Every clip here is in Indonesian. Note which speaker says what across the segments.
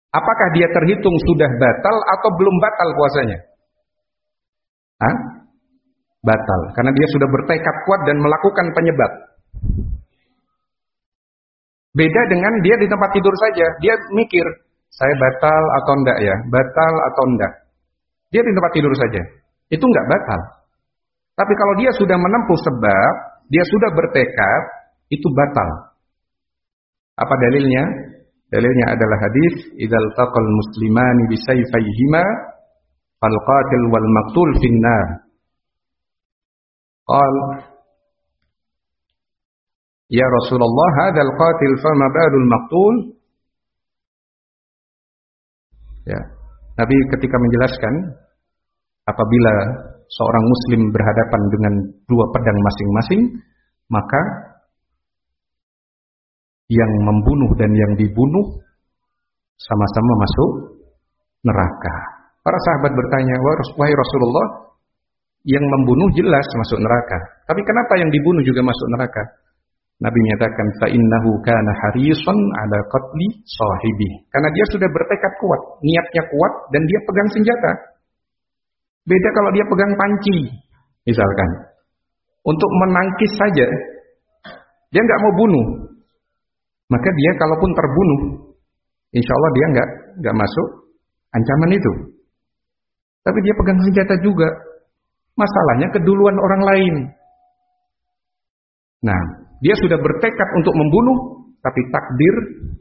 Speaker 1: Apakah dia terhitung sudah batal atau belum batal puasanya? Hah? Batal, karena dia sudah bertekad kuat dan melakukan penyebab. Beda dengan dia di tempat tidur saja, dia mikir, saya batal atau enggak ya? Batal atau enggak? Dia di tempat tidur saja. Itu enggak batal. Tapi kalau dia sudah menempuh sebab, dia sudah bertekad, itu batal. Apa dalilnya? Dalilnya adalah hadis, "Idzal taqal muslimani bisayfayhima fal qatil wal maqtul finnar." Qal, "Ya Rasulullah, hadzal qatil fama balul maqtul?" Ya. Nabi ketika menjelaskan apabila seorang muslim berhadapan dengan dua pedang masing-masing, maka yang membunuh dan yang dibunuh sama-sama masuk neraka. Para sahabat bertanya, "Wahai Rasulullah, yang membunuh jelas masuk neraka, tapi kenapa yang dibunuh juga masuk neraka?" Nabi menyatakan, "Fa innahu kana harisan ala qatli sahibi." Karena dia sudah bertekad kuat, niatnya kuat dan dia pegang senjata. Beda kalau dia pegang panci, misalkan. Untuk menangkis saja, dia nggak mau bunuh. Maka dia kalaupun terbunuh, insya Allah dia nggak masuk ancaman itu. Tapi dia pegang senjata juga. Masalahnya keduluan orang lain. Nah, dia sudah bertekad untuk membunuh, tapi takdir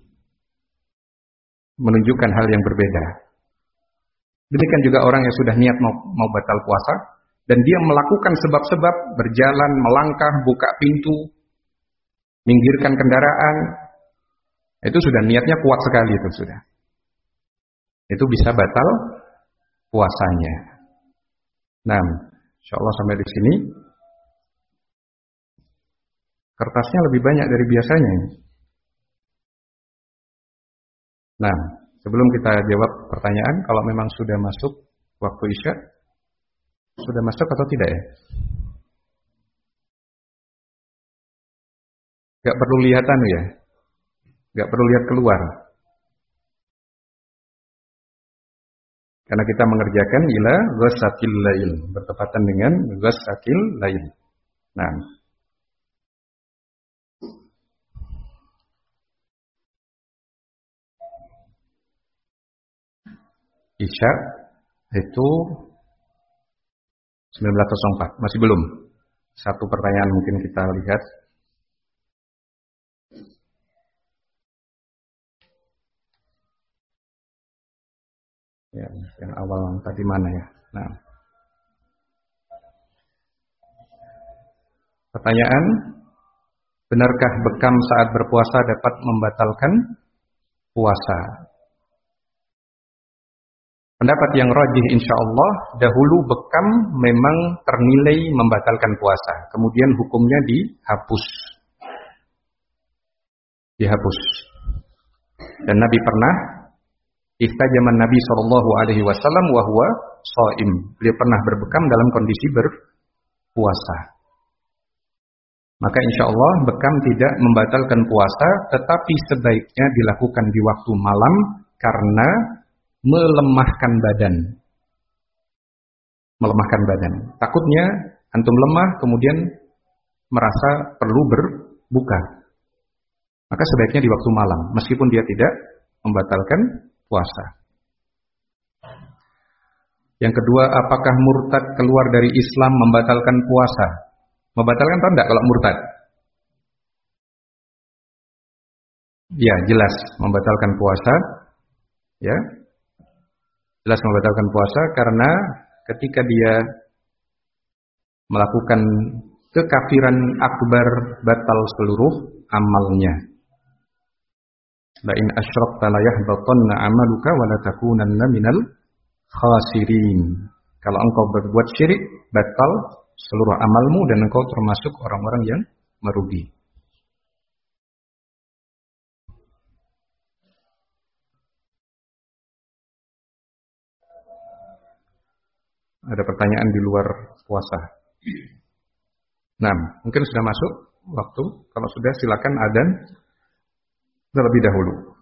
Speaker 1: menunjukkan hal yang berbeda. Demikian juga orang yang sudah niat mau batal puasa, dan dia melakukan sebab-sebab, berjalan, melangkah, buka pintu, minggirkan kendaraan, itu sudah niatnya kuat sekali itu sudah. Itu bisa batal puasanya. Nah, insyaallah sampai di sini. Kertasnya lebih banyak dari biasanya. Nah, sebelum kita jawab pertanyaan, kalau memang sudah masuk waktu Isya, sudah masuk atau tidak ya? Gak perlu lihatan ya? Gak perlu lihat keluar. Karena kita mengerjakan ila ghasaqil lail, bertepatan dengan ghasaqil lail. Nah, Isya itu 19.04, masih belum. Satu pertanyaan mungkin kita lihat. Ya, yang awal tadi mana ya? Nah, pertanyaan, benarkah bekam saat berpuasa dapat membatalkan puasa? Pendapat yang rajih insyaallah, dahulu bekam memang ternilai membatalkan puasa. Kemudian hukumnya dihapus. Dan Nabi pernah, ihtajaman Nabi SAW wa huwa shaim. Beliau pernah berbekam dalam kondisi berpuasa. Maka insyaallah bekam tidak membatalkan puasa, tetapi sebaiknya dilakukan di waktu malam karena melemahkan badan. Takutnya antum lemah kemudian merasa perlu berbuka. Maka sebaiknya di waktu malam, meskipun dia tidak membatalkan puasa. Yang kedua, apakah murtad keluar dari Islam membatalkan puasa? Membatalkan atau tidak kalau murtad? Ya, jelas membatalkan puasa. Ya, jelas membatalkan puasa karena ketika dia melakukan kekafiran akbar, batal seluruh amalnya. La in asyrakta la yahbatanna 'amaluka wa la takunanna minal khasirin. Kalau engkau berbuat syirik, batal seluruh amalmu dan engkau termasuk orang-orang yang merugi. Ada pertanyaan di luar puasa. Nah, mungkin sudah masuk waktu. Kalau sudah silakan adzan terlebih dahulu.